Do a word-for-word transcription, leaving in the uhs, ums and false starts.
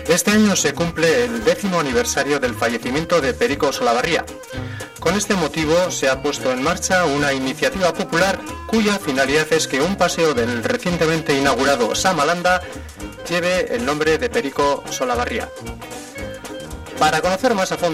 Este año se cumple el décimo aniversario del fallecimiento de Perico Solabarría. Con este motivo se ha puesto en marcha una iniciativa popular cuya finalidad es que un paseo del recientemente inaugurado Samalanda lleve el nombre de Perico Solabarría. Para conocer más a fondo